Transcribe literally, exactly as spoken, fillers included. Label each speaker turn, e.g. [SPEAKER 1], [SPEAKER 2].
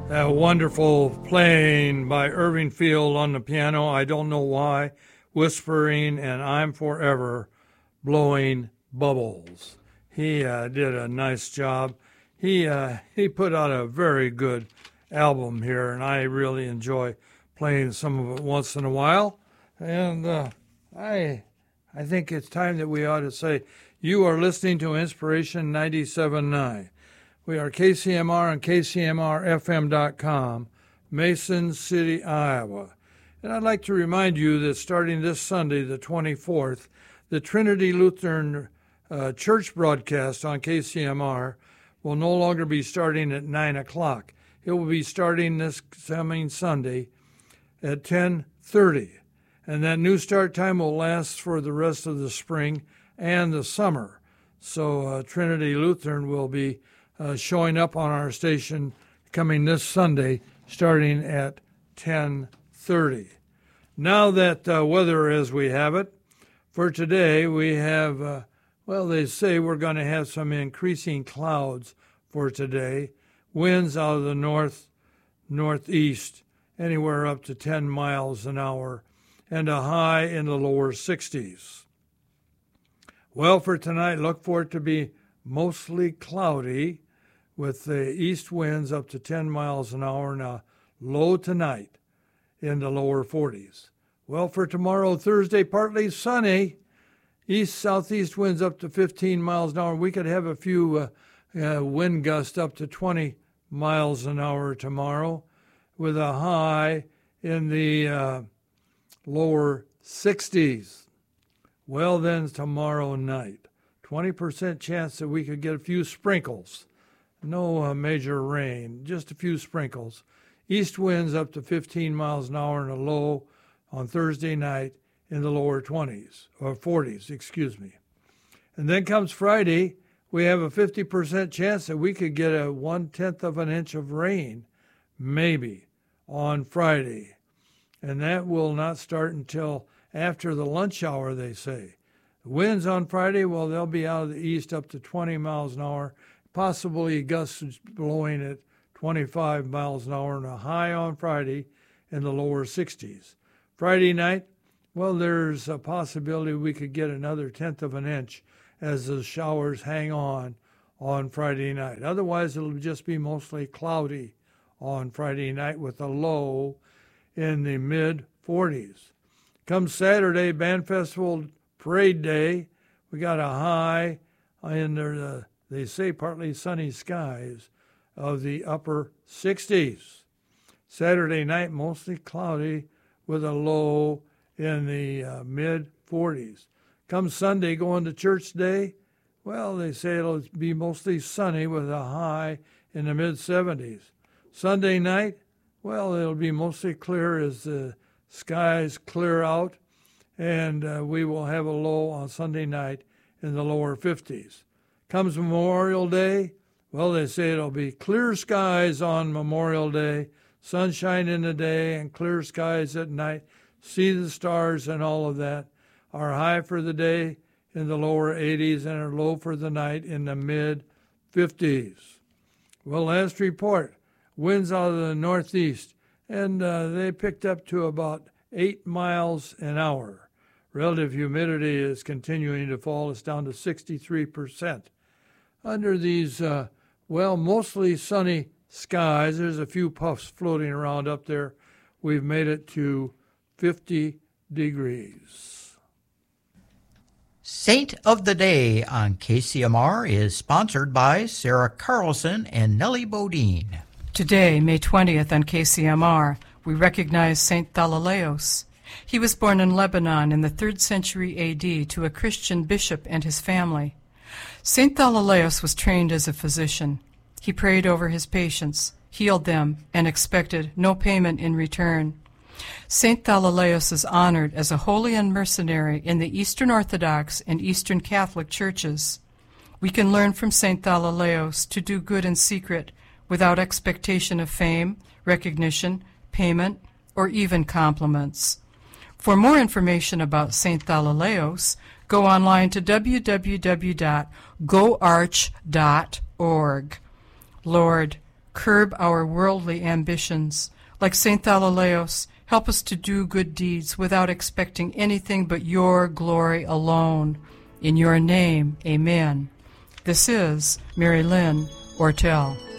[SPEAKER 1] A wonderful playing by Irving Field on the piano. I don't know why. Whispering and I'm Forever Blowing Bubbles. He uh, did a nice job. He uh, he put out a very good album here, and I really enjoy playing some of it once in a while. And uh, I I think it's time that we ought to say, you are listening to Inspiration ninety-seven point nine. We are K C M R and K C M R F M dot com, Mason City, Iowa. And I'd like to remind you that starting this Sunday, the twenty-fourth, the Trinity Lutheran uh, Church broadcast on K C M R will no longer be starting at nine o'clock. It will be starting this coming Sunday at ten thirty. And that new start time will last for the rest of the spring and the summer. So uh, Trinity Lutheran will be Uh, showing up on our station coming this Sunday starting at ten thirty. Now that uh, weather as we have it, for today we have, uh, well, they say we're going to have some increasing clouds for today. Winds out of the north, northeast, anywhere up to ten miles an hour, and a high in the lower sixties. Well, for tonight, look for it to be mostly cloudy, with the east winds up to ten miles an hour and a low tonight in the lower forties. Well, for tomorrow, Thursday, partly sunny. East-southeast winds up to fifteen miles an hour. We could have a few uh, uh, wind gusts up to twenty miles an hour tomorrow, with a high in the uh, lower sixties. Well, then, tomorrow night, twenty percent chance that we could get a few sprinkles. No uh, major rain, just a few sprinkles. East winds up to fifteen miles an hour and a low on Thursday night in the lower twenties, or forties, excuse me. And then comes Friday, we have a fifty percent chance that we could get a one-tenth of an inch of rain, maybe, on Friday. And that will not start until after the lunch hour, they say. The winds on Friday, well, they'll be out of the east up to twenty miles an hour, possibly gusts blowing at twenty-five miles an hour and a high on Friday in the lower sixties. Friday night, well, there's a possibility we could get another tenth of an inch as the showers hang on on Friday night. Otherwise, it'll just be mostly cloudy on Friday night with a low in the mid forties. Come Saturday, Band Festival Parade Day, we got a high in the they say partly sunny skies of the upper sixties. Saturday night, mostly cloudy with a low in the uh, mid forties. Come Sunday, going to church day, well, they say it'll be mostly sunny with a high in the mid seventies. Sunday night, well, it'll be mostly clear as the skies clear out, and uh, we will have a low on Sunday night in the lower fifties. Comes Memorial Day, well, they say it'll be clear skies on Memorial Day, sunshine in the day and clear skies at night, see the stars and all of that. Our high for the day in the lower eighties and our low for the night in the mid fifties. Well, last report, winds out of the northeast, and uh, they picked up to about eight miles an hour. Relative humidity is continuing to fall. It's down to sixty-three percent. Under these, uh, well, mostly sunny skies, there's a few puffs floating around up there. We've made it to fifty degrees.
[SPEAKER 2] Saint of the Day on K C M R is sponsored by Sarah Carlson and Nellie Bodine.
[SPEAKER 3] Today, May twentieth on K C M R, we recognize Saint Thalaleos. He was born in Lebanon in the third century A D to a Christian bishop and his family. Saint Thalaleos was trained as a physician. He prayed over his patients, healed them, and expected no payment in return. Saint Thalaleos is honored as a holy and mercenary in the Eastern Orthodox and Eastern Catholic churches. We can learn from Saint Thalaleos to do good in secret without expectation of fame, recognition, payment, or even compliments. For more information about Saint Thalaleos, go online to w w w dot go arch dot org. Lord, Curb our worldly ambitions. Like Saint Thalileos, help us to do good deeds without expecting anything but your glory alone. In your name, amen. This is Mary Lynn Ortel.